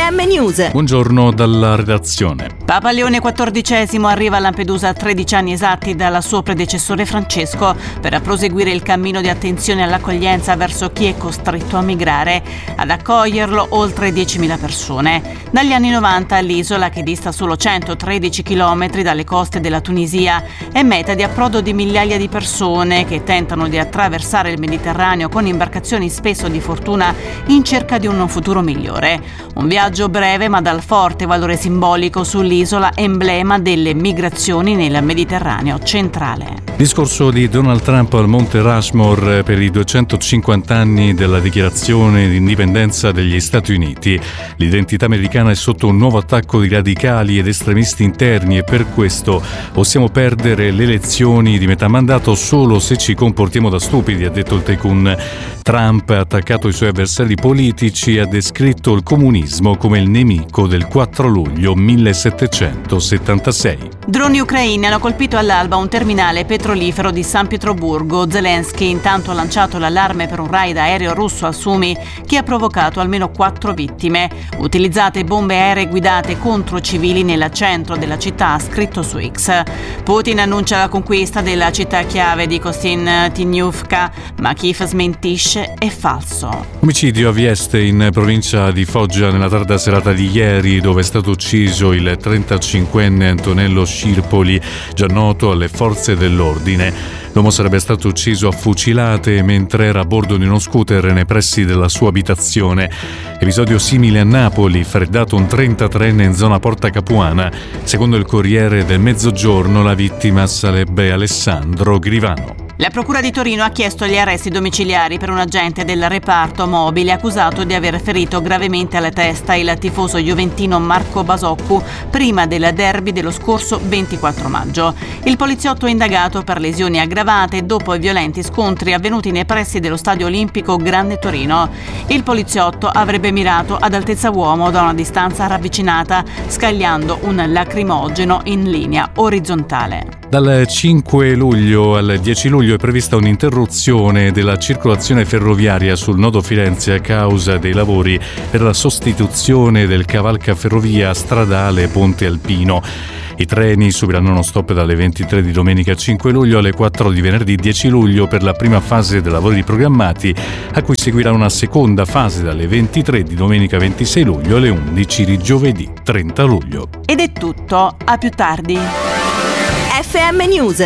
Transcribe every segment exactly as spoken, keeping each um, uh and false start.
F M News. Buongiorno dalla redazione. Papa Leone quattordicesimo arriva a Lampedusa a tredici anni esatti dal suo predecessore Francesco per proseguire il cammino di attenzione all'accoglienza verso chi è costretto a migrare. Ad accoglierlo oltre diecimila persone. Dagli anni novanta l'isola, che dista solo centotredici chilometri dalle coste della Tunisia, è meta di approdo di migliaia di persone che tentano di attraversare il Mediterraneo con imbarcazioni spesso di fortuna in cerca di un futuro migliore. Un viaggio breve ma dal forte valore simbolico sull'isola, emblema delle migrazioni nel Mediterraneo centrale. Discorso di Donald Trump al Monte Rushmore per i duecentocinquanta anni della dichiarazione di indipendenza degli Stati Uniti. L'identità americana è sotto un nuovo attacco di radicali ed estremisti interni e per questo possiamo perdere le elezioni di metà mandato solo se ci comportiamo da stupidi, ha detto il tycoon. Trump ha attaccato i suoi avversari politici e ha descritto il comunismo come il nemico del quattro luglio millesettecentosettantasei. Droni ucraini hanno colpito all'alba un terminale petrolifero di San Pietroburgo. Zelensky intanto ha lanciato l'allarme per un raid aereo russo a Sumi che ha provocato almeno quattro vittime. Utilizzate bombe aeree guidate contro civili nel centro della città, ha scritto su X. Putin annuncia la conquista della città chiave di Kostiantynivka, ma Kiev smentisce è falso. Omicidio a Vieste in provincia di Foggia nella tarda serata di ieri, dove è stato ucciso il trentacinquenne Antonello Scirpoli, già noto alle forze dell'ordine. L'uomo sarebbe stato ucciso a fucilate mentre era a bordo di uno scooter nei pressi della sua abitazione. Episodio simile a Napoli, freddato un trentatreenne in zona Porta Capuana. Secondo il Corriere del Mezzogiorno la vittima sarebbe Alessandro Grivano. La Procura di Torino ha chiesto gli arresti domiciliari per un agente del reparto mobile accusato di aver ferito gravemente alla testa il tifoso juventino Marco Basoccu prima del derby dello scorso ventiquattro maggio. Il poliziotto è indagato per lesioni aggravate dopo i violenti scontri avvenuti nei pressi dello Stadio Olimpico Grande Torino. Il poliziotto avrebbe mirato ad altezza uomo da una distanza ravvicinata, scagliando un lacrimogeno in linea orizzontale. Dal cinque luglio al dieci luglio è prevista un'interruzione della circolazione ferroviaria sul nodo Firenze a causa dei lavori per la sostituzione del cavalcaferrovia stradale Ponte Alpino. I treni subiranno uno stop dalle ventitré di domenica cinque luglio alle quattro di venerdì dieci luglio per la prima fase dei lavori programmati, a cui seguirà una seconda fase dalle ventitré di domenica ventisei luglio alle undici di giovedì trenta luglio. Ed è tutto, a più tardi. F M News.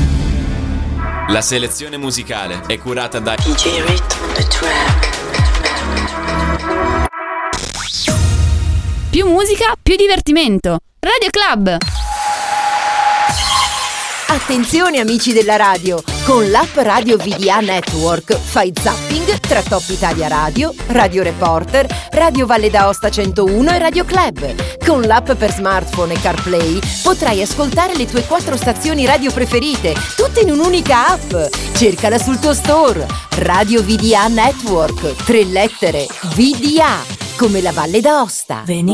La selezione musicale è curata da D J Rhythm on the track. Più musica, più divertimento. Radio Club. Attenzione amici della radio, con l'app Radio V D A Network fai zapping tra Top Italia Radio, Radio Reporter, Radio Valle d'Aosta centouno e Radio Club. Con l'app per smartphone e CarPlay potrai ascoltare le tue quattro stazioni radio preferite, tutte in un'unica app. Cercala sul tuo store. Radio V D A Network, tre lettere, V D A, come la Valle d'Aosta. Veni